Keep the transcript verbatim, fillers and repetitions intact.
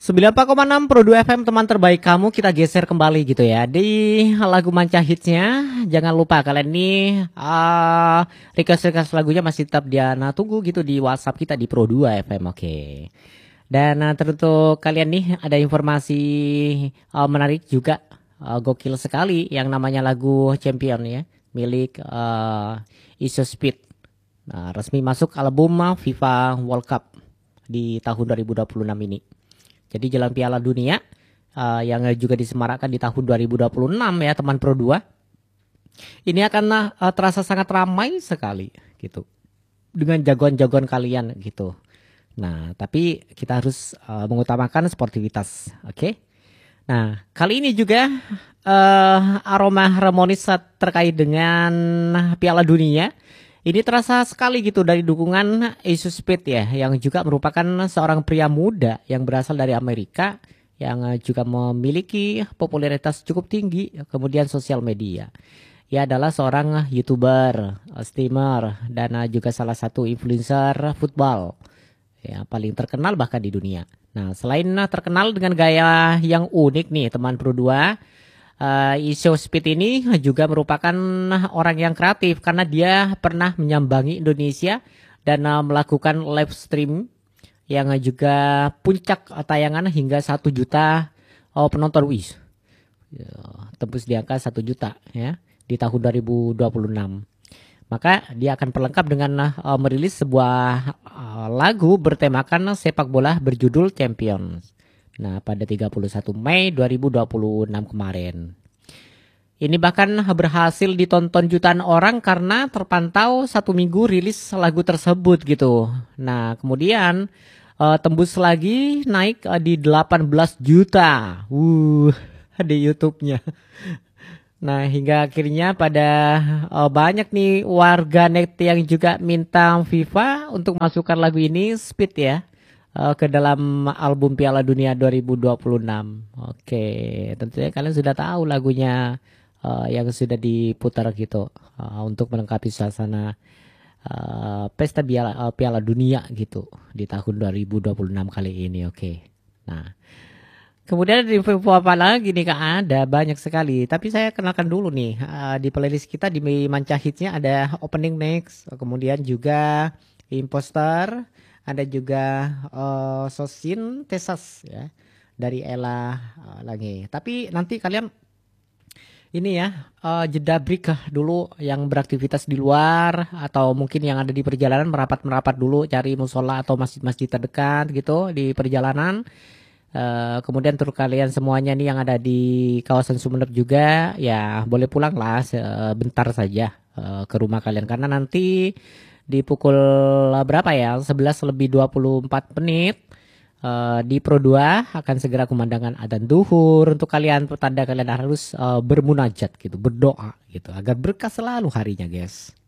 sembilan puluh empat koma enam Pro dua F M, teman terbaik kamu. Kita geser kembali gitu ya di lagu manca hitsnya. Jangan lupa kalian nih uh, request-request lagunya masih tetap Diana tunggu gitu di WhatsApp kita di Pro dua F M. Oke. Okay. Dan uh, tentu kalian nih ada informasi uh, menarik juga, uh, gokil sekali yang namanya lagu Champion ya, milik uh, Isospeed. Nah, resmi masuk album FIFA World Cup di tahun dua ribu dua puluh enam ini. Jadi jelang Piala Dunia uh, yang juga disemarakkan di tahun dua ribu dua puluh enam ya teman Pro dua. Ini akan uh, terasa sangat ramai sekali gitu. Dengan jagoan-jagoan kalian gitu. Nah, tapi kita harus uh, mengutamakan sportivitas, oke? Okay? Nah, kali ini juga uh, aroma harmonis terkait dengan Piala Dunia. Ini terasa sekali gitu dari dukungan Isospeed ya, yang juga merupakan seorang pria muda yang berasal dari Amerika, yang juga memiliki popularitas cukup tinggi, kemudian sosial media. Ia adalah seorang YouTuber, streamer, dan juga salah satu influencer football ya, paling terkenal bahkan di dunia. Nah, selain terkenal dengan gaya yang unik nih teman Pro dua, Uh, Isospeed ini juga merupakan orang yang kreatif karena dia pernah menyambangi Indonesia dan uh, melakukan live stream yang juga puncak tayangan hingga satu juta uh, penonton. Wih, ya, tembus di angka satu juta ya di tahun dua ribu dua puluh enam. Maka dia akan perlengkap dengan uh, merilis sebuah uh, lagu bertemakan sepak bola berjudul Champions. Nah, pada tiga puluh satu Mei dua ribu dua puluh enam kemarin. Ini bahkan berhasil ditonton jutaan orang karena terpantau satu minggu rilis lagu tersebut gitu. Nah, kemudian uh, tembus lagi naik uh, di delapan belas juta. Uh, di YouTube-nya. Nah, hingga akhirnya pada uh, banyak nih warga net yang juga minta FIFA untuk masukkan lagu ini Speed ya. Uh, ke dalam album Piala Dunia dua ribu dua puluh enam. Oke, tentunya kalian sudah tahu lagunya uh, yang sudah diputar gitu uh, untuk melengkapi suasana uh, pesta Piala, uh, Piala Dunia gitu di tahun dua ribu dua puluh enam kali ini. Oke. Nah, kemudian di info apa lagi nih Kak? Ada banyak sekali. Tapi saya kenalkan dulu nih uh, di playlist kita di manca hitsnya ada Opening Next, kemudian juga Imposter. Ada juga uh, Sosin Tesas ya dari Ella uh, lagi. Tapi nanti kalian ini ya uh, jeda break dulu yang beraktivitas di luar atau mungkin yang ada di perjalanan merapat-merapat dulu cari musola atau masjid-masjid terdekat gitu di perjalanan. Uh, kemudian untuk kalian semuanya nih yang ada di kawasan Sumeneb juga ya boleh pulang lah sebentar saja uh, ke rumah kalian karena nanti di pukul berapa ya? sebelas lebih dua puluh empat menit uh, di Pro dua akan segera kumandangkan adzan duhur untuk kalian, pertanda kalian harus uh, bermunajat gitu, berdoa gitu agar berkah selalu harinya, guys.